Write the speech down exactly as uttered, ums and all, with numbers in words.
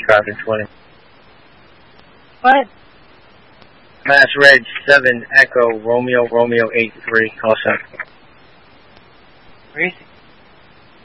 Falcon twenty. What? Mass Reg seven Echo Romeo Romeo eight three. Call center. Where is he?